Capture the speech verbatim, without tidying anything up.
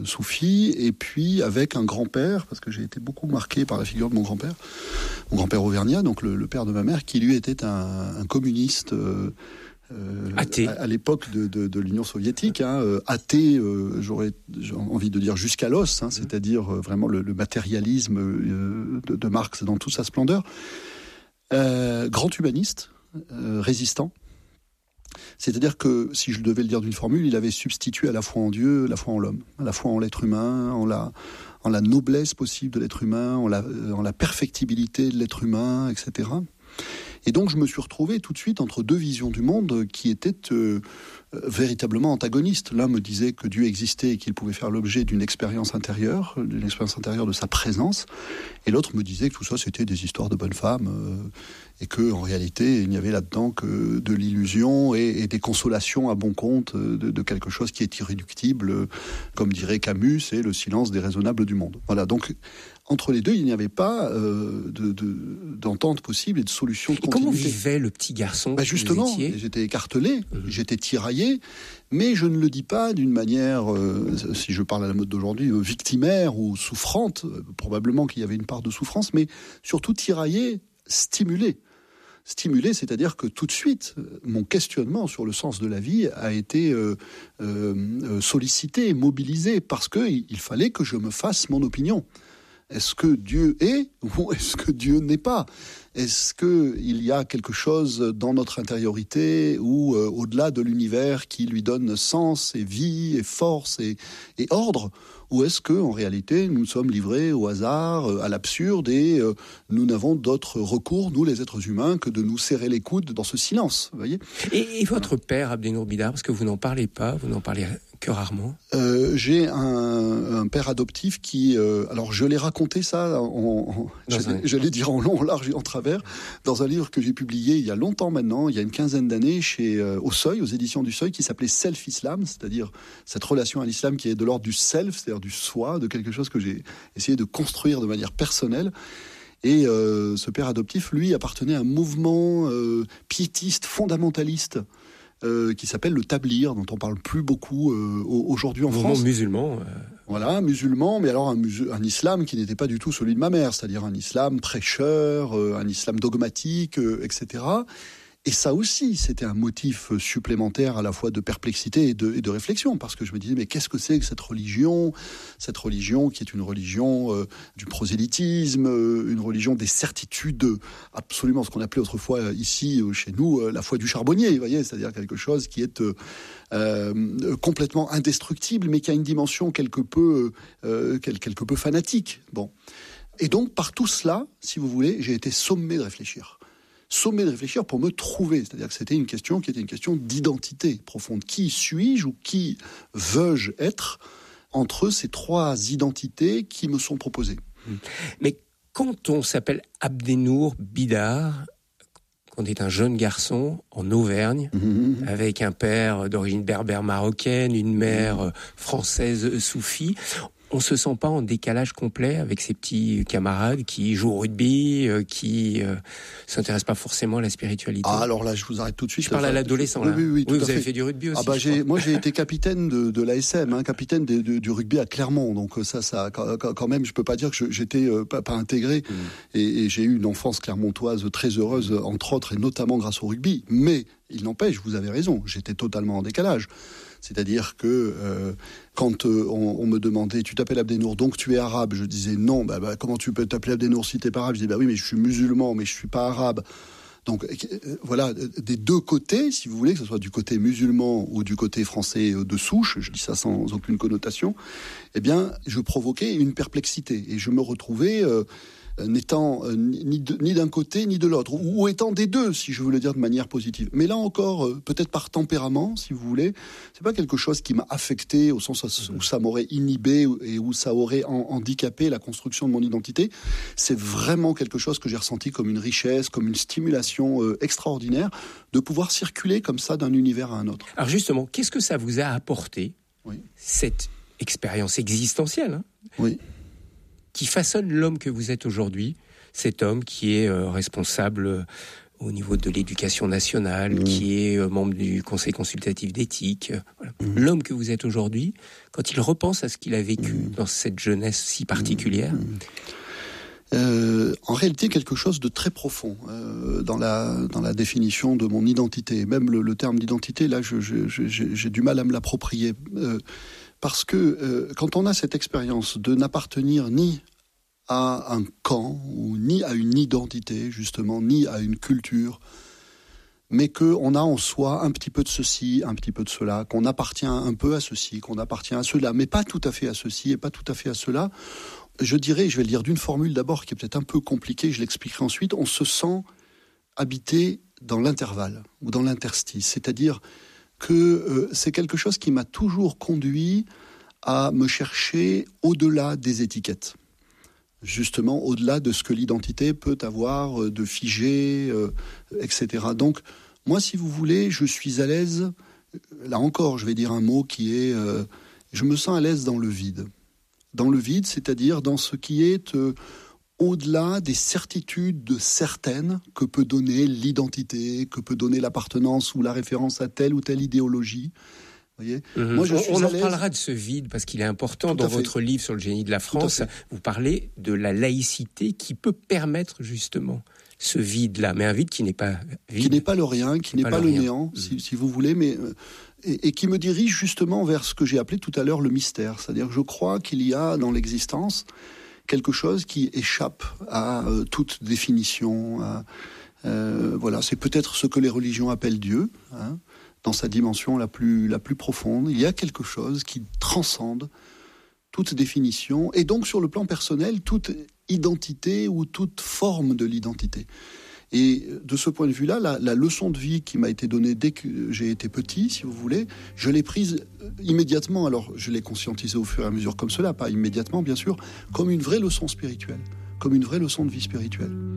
soufi, et puis avec un grand-père, parce que j'ai été beaucoup marqué par la figure de mon grand-père, mon grand-père auvergnat, donc le, le père de ma mère, qui lui était un, un communiste euh, euh, athée. À, à l'époque de, de, de l'Union soviétique, hein, euh, athée, euh, j'aurais envie de dire jusqu'à l'os, hein, mmh. c'est-à-dire euh, vraiment le, le matérialisme euh, de, de Marx dans toute sa splendeur. Euh, grand humaniste, euh, résistant. C'est-à-dire que, si je devais le dire d'une formule, il avait substitué à la foi en Dieu, la foi en l'homme, à la foi en l'être humain, en la, en la noblesse possible de l'être humain, en la, en la perfectibilité de l'être humain, et cetera. Et donc, je me suis retrouvé tout de suite entre deux visions du monde qui étaient euh, véritablement antagonistes. L'un me disait que Dieu existait et qu'il pouvait faire l'objet d'une expérience intérieure, d'une expérience intérieure de sa présence. Et l'autre me disait que tout ça, c'était des histoires de bonnes femmes euh, et qu'en réalité, il n'y avait là-dedans que de l'illusion et, et des consolations à bon compte de, de quelque chose qui est irréductible. Comme dirait Camus, c'est le silence déraisonnable du monde. Voilà, donc... Entre les deux, il n'y avait pas euh, de, de, d'entente possible et de solution de et continuité. Comment vivait le petit garçon bah Justement, vous étiez j'étais écartelé, mmh. j'étais tiraillé, mais je ne le dis pas d'une manière, euh, si je parle à la mode d'aujourd'hui, euh, victimaire ou souffrante. Euh, probablement qu'il y avait une part de souffrance, mais surtout tiraillé, stimulé. Stimulé, c'est-à-dire que tout de suite, mon questionnement sur le sens de la vie a été euh, euh, sollicité, mobilisé, parce qu'il il fallait que je me fasse mon opinion. Est-ce que Dieu est ou est-ce que Dieu n'est pas ? Est-ce qu'il y a quelque chose dans notre intériorité ou euh, au-delà de l'univers qui lui donne sens et vie et force et, et ordre ? Ou est-ce qu'en réalité, nous sommes livrés au hasard, à l'absurde et euh, nous n'avons d'autre recours, nous les êtres humains, que de nous serrer les coudes dans ce silence, vous voyez ? Et, et votre père, Abdenour Bidar, parce que vous n'en parlez pas, vous n'en parlez que rarement. Euh, j'ai un, un père adoptif qui... Euh, alors, je l'ai raconté ça, en, en, j'allais, un... j'allais dire en long, en large et en travers, dans un livre que j'ai publié il y a longtemps maintenant, il y a une quinzaine d'années, chez euh, au Seuil, aux éditions du Seuil, qui s'appelait Self-Islam, c'est-à-dire cette relation à l'islam qui est de l'ordre du self, c'est-à-dire du soi, de quelque chose que j'ai essayé de construire de manière personnelle. Et euh, ce père adoptif, lui, appartenait à un mouvement euh, piétiste, fondamentaliste, Euh, qui s'appelle le Tablir, dont on parle plus beaucoup euh, aujourd'hui en Mouvement France. musulman. Euh... Voilà, musulman, mais alors un, musul- un islam qui n'était pas du tout celui de ma mère, c'est-à-dire un islam prêcheur, euh, un islam dogmatique, euh, et cetera. Et ça aussi, c'était un motif supplémentaire à la fois de perplexité et de, et de réflexion, parce que je me disais, mais qu'est-ce que c'est que cette religion ? Cette religion qui est une religion euh, du prosélytisme, euh, une religion des certitudes, absolument ce qu'on appelait autrefois euh, ici, euh, chez nous, euh, la foi du charbonnier, vous voyez, c'est-à-dire quelque chose qui est euh, euh, complètement indestructible, mais qui a une dimension quelque peu, euh, quelque peu fanatique. Bon. Et donc, par tout cela, si vous voulez, j'ai été sommé de réfléchir. Sommé de réfléchir pour me trouver. C'est-à-dire que c'était une question qui était une question d'identité profonde. Qui suis-je ou qui veux-je être entre ces trois identités qui me sont proposées ? Mais quand on s'appelle Abdenour Bidar, quand on est un jeune garçon en Auvergne, mmh. avec un père d'origine berbère marocaine, une mère mmh. française soufie, on se sent pas en décalage complet avec ses petits camarades qui jouent au rugby, euh, qui euh, s'intéressent pas forcément à la spiritualité. Ah, alors là, je vous arrête tout de suite. Je parle à l'adolescent, oui, là. Oui, oui, oui, oui tout vous à avez fait. fait du rugby aussi. Ah bah j'ai, moi, j'ai été capitaine de, de l'A S M, hein, capitaine de, de, du rugby à Clermont. Donc ça, ça, quand même, je peux pas dire que je, j'étais euh, pas, pas intégré. Mmh. Et, et j'ai eu une enfance clermontoise très heureuse, entre autres, et notamment grâce au rugby. Mais il n'empêche, vous avez raison, j'étais totalement en décalage. C'est-à-dire que euh, quand euh, on, on me demandait « tu t'appelles Abdenour, donc tu es arabe ?» Je disais « non, bah, bah, comment tu peux t'appeler Abdenour si t'es pas arabe ?» Je disais bah, « oui, mais je suis musulman, mais je suis pas arabe. » Donc euh, voilà, des deux côtés, si vous voulez, que ce soit du côté musulman ou du côté français de souche, je dis ça sans aucune connotation, eh bien, je provoquais une perplexité. Et je me retrouvais... Euh, n'étant euh, ni, de, ni d'un côté ni de l'autre, ou, ou étant des deux, si je veux le dire de manière positive. Mais là encore, euh, peut-être par tempérament, si vous voulez, c'est pas quelque chose qui m'a affecté au sens où ça m'aurait inhibé et où ça aurait en, handicapé la construction de mon identité. C'est vraiment quelque chose que j'ai ressenti comme une richesse, comme une stimulation euh, extraordinaire de pouvoir circuler comme ça d'un univers à un autre. Alors justement, qu'est-ce que ça vous a apporté, oui. cette expérience existentielle, hein, oui. qui façonne l'homme que vous êtes aujourd'hui, cet homme qui est euh, responsable au niveau de l'éducation nationale, mmh. qui est euh, membre du Conseil consultatif d'éthique. Euh, voilà. Mmh. L'homme que vous êtes aujourd'hui, quand il repense à ce qu'il a vécu mmh. dans cette jeunesse si particulière, mmh. Euh, en réalité, quelque chose de très profond euh, dans la dans la définition de mon identité. Même le, le terme d'identité, là, je, je, je, j'ai du mal à me l'approprier euh, parce que euh, quand on a cette expérience de n'appartenir ni à un camp ou ni à une identité, justement, ni à une culture, mais qu'on a en soi un petit peu de ceci, un petit peu de cela, qu'on appartient un peu à ceci, qu'on appartient à cela, mais pas tout à fait à ceci et pas tout à fait à cela. Je dirais, je vais le dire d'une formule d'abord qui est peut-être un peu compliquée, je l'expliquerai ensuite, on se sent habité dans l'intervalle ou dans l'interstice. C'est-à-dire que euh, c'est quelque chose qui m'a toujours conduit à me chercher au-delà des étiquettes. Justement, au-delà de ce que l'identité peut avoir de figé, euh, et cetera. Donc, moi, si vous voulez, je suis à l'aise, là encore, je vais dire un mot qui est... Euh, je me sens à l'aise dans le vide. Dans le vide, c'est-à-dire dans ce qui est euh, au-delà des certitudes de certaines que peut donner l'identité, que peut donner l'appartenance ou la référence à telle ou telle idéologie. Voyez mmh. Moi, je suis on en reparlera de ce vide parce qu'il est important. Dans votre livre sur le génie de la France, vous parlez de la laïcité qui peut permettre justement ce vide-là, mais un vide qui n'est pas vide. Qui n'est pas le rien, qui, qui n'est pas, pas le, le néant, mmh. si, si vous voulez, mais... Euh, Et, et qui me dirige justement vers ce que j'ai appelé tout à l'heure le mystère. C'est-à-dire que je crois qu'il y a dans l'existence quelque chose qui échappe à euh, toute définition. À, euh, voilà, c'est peut-être ce que les religions appellent Dieu, hein, dans sa dimension la plus, la plus profonde. Il y a quelque chose qui transcende toute définition, et donc sur le plan personnel, toute identité ou toute forme de l'identité. Et de ce point de vue-là, la, la leçon de vie qui m'a été donnée dès que j'ai été petit, si vous voulez, je l'ai prise immédiatement. Alors, je l'ai conscientisée au fur et à mesure comme cela, pas immédiatement, bien sûr, comme une vraie leçon spirituelle, comme une vraie leçon de vie spirituelle.